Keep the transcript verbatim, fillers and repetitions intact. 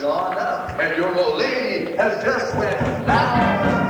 gone up, and your old lady has just went down.